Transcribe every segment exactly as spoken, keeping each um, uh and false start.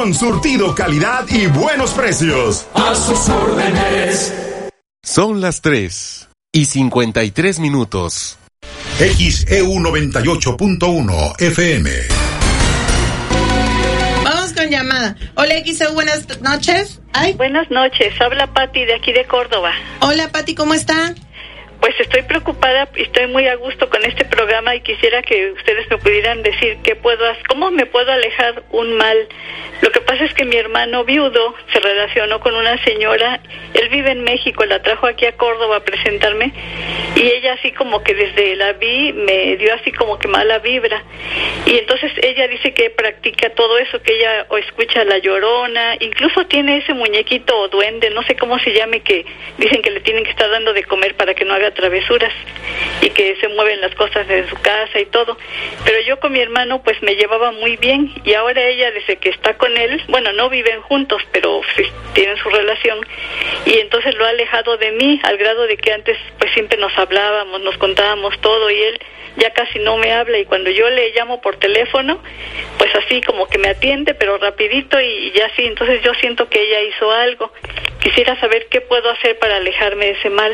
Con surtido, calidad y buenos precios. A sus órdenes. Son las tres y cincuenta y tres minutos. X E U noventa y ocho punto uno F M. Vamos con llamada. Hola X E U, buenas noches. Ay. Buenas noches, habla Pati de aquí de Córdoba. Hola Pati, ¿cómo está? Pues estoy preocupada y estoy muy a gusto con este programa y quisiera que ustedes me pudieran decir qué puedo hacer, cómo me puedo alejar un mal. Lo que pasa es que mi hermano viudo se relacionó con una señora, él vive en México, la trajo aquí a Córdoba a presentarme y ella así como que desde la vi me dio así como que mala vibra y entonces ella dice que practica todo eso, que ella o escucha La Llorona, incluso tiene ese muñequito o duende, no sé cómo se llame, que dicen que le tienen que estar dando de comer para que no haga travesuras y que se mueven las cosas de su casa y todo, pero yo con mi hermano pues me llevaba muy bien y ahora ella desde que está con él, bueno, no viven juntos pero sí, tienen su relación y entonces lo ha alejado de mí al grado de que antes pues siempre nos hablábamos, nos contábamos todo y él ya casi no me habla y cuando yo le llamo por teléfono pues así como que me atiende pero rapidito y ya sí, entonces yo siento que ella hizo algo. Quisiera saber qué puedo hacer para alejarme de ese mal.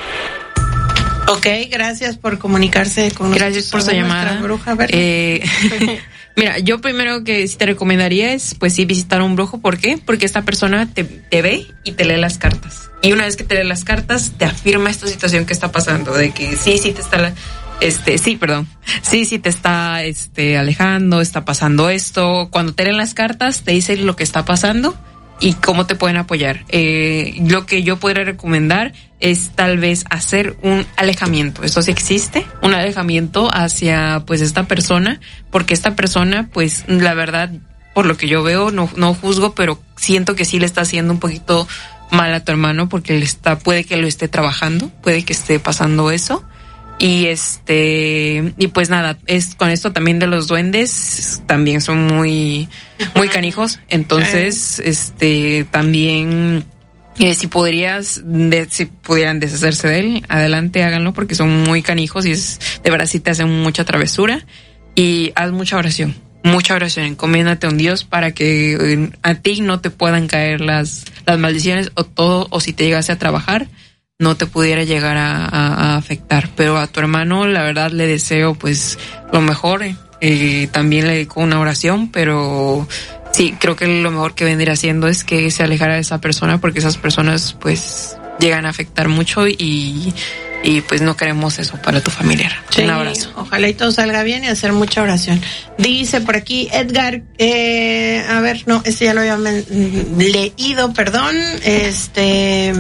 Ok, gracias por comunicarse con nosotros. Gracias por su llamada. Bruja, a ver. Eh, mira, yo primero que sí te recomendaría es, pues sí, visitar a un brujo. ¿Por qué? Porque esta persona te, te ve y te lee las cartas. Y una vez que te lee las cartas, te afirma esta situación que está pasando, de que sí, sí te está, este, sí, perdón, sí, sí te está, este, alejando, está pasando esto. Cuando te leen las cartas, te dice lo que está pasando y cómo te pueden apoyar. Eh, lo que yo podría recomendar es tal vez hacer un alejamiento. Eso sí existe, un alejamiento hacia pues esta persona, porque esta persona pues la verdad, por lo que yo veo, no, no juzgo, pero siento que sí le está haciendo un poquito mal a tu hermano, porque le está, puede que lo esté trabajando, puede que esté pasando eso. Y este, y pues nada, es con esto también de los duendes, también son muy, muy canijos. Entonces, este, también, eh, si podrías, de, si pudieran deshacerse de él, adelante, háganlo, porque son muy canijos y es, de verdad sí te hacen mucha travesura. Y haz mucha oración, mucha oración, encomiéndate a un Dios para que eh, a ti no te puedan caer las, las maldiciones o todo, o si te llegase a trabajar, no te pudiera llegar a, a, a afectar. Pero a tu hermano, la verdad, le deseo pues lo mejor. Eh, también le dedico una oración, pero sí, creo que lo mejor que vendría haciendo es que se alejara de esa persona, porque esas personas pues llegan a afectar mucho y, y pues no queremos eso para tu familiar. Sí, un abrazo. Ojalá y todo salga bien y hacer mucha oración. Dice por aquí Edgar, eh, a ver, no, este ya lo había men- leído, perdón, este...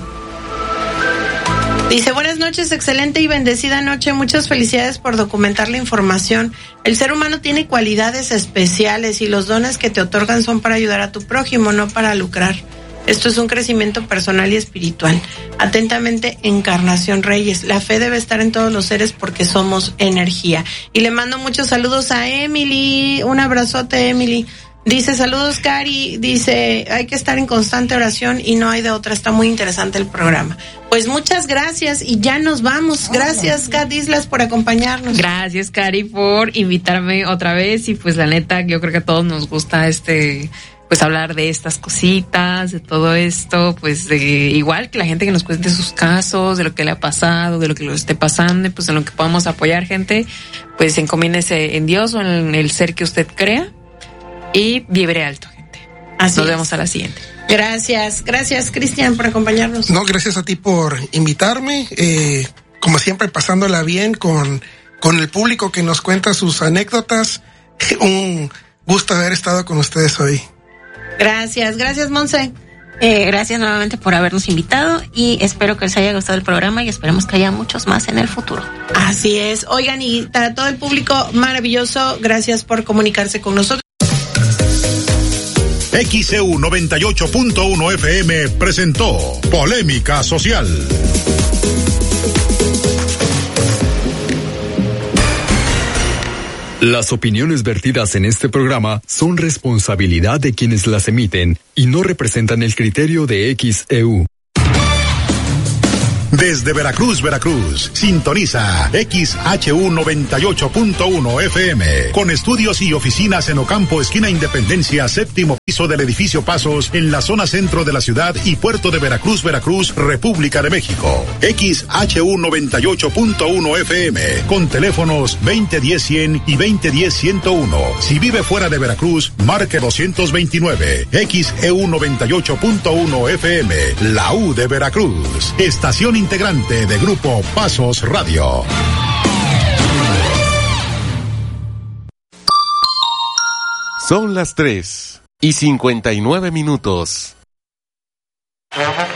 Dice, buenas noches, excelente y bendecida noche, muchas felicidades por documentar la información. El ser humano tiene cualidades especiales y los dones que te otorgan son para ayudar a tu prójimo, no para lucrar. Esto es un crecimiento personal y espiritual. Atentamente, Encarnación Reyes. La fe debe estar en todos los seres porque somos energía. Y le mando muchos saludos a Emily, un abrazote Emily. Dice, saludos Cari, dice, hay que estar en constante oración y no hay de otra, está muy interesante el programa. Pues muchas gracias y ya nos vamos. Gracias Kat Islas por acompañarnos. Gracias Cari por invitarme otra vez y pues la neta, yo creo que a todos nos gusta este, pues hablar de estas cositas, de todo esto, pues de igual que la gente que nos cuente sus casos, de lo que le ha pasado, de lo que le esté pasando, y pues en lo que podamos apoyar gente, pues encomiéndese en Dios o en el ser que usted crea. Y vibre alto, gente. Así Nos es. vemos a la siguiente. Gracias, gracias Cristian por acompañarnos. No, gracias a ti por invitarme. Eh, como siempre, pasándola bien con, con el público que nos cuenta sus anécdotas. Un gusto haber estado con ustedes hoy. Gracias, gracias Monse. Eh, gracias nuevamente por habernos invitado y espero que les haya gustado el programa y esperemos que haya muchos más en el futuro. Así es. Oigan, y para todo el público maravilloso, gracias por comunicarse con nosotros. X E U noventa y ocho punto uno F M presentó Polémica Social. Las opiniones vertidas en este programa son responsabilidad de quienes las emiten y no representan el criterio de X E U. Desde Veracruz, Veracruz, sintoniza X H U noventa y ocho punto uno F M, con estudios y oficinas en Ocampo, esquina Independencia, séptimo piso del edificio Pasos, en la zona centro de la ciudad y puerto de Veracruz, Veracruz, República de México. X H U noventa y ocho punto uno F M, con teléfonos veinte diez cien y veinte diez ciento uno. Si vive fuera de Veracruz, marque doscientos veintinueve. X E U noventa y ocho punto uno F M, la U de Veracruz. Estación integrante de Grupo Pasos Radio. Son las tres y cincuenta y nueve minutos.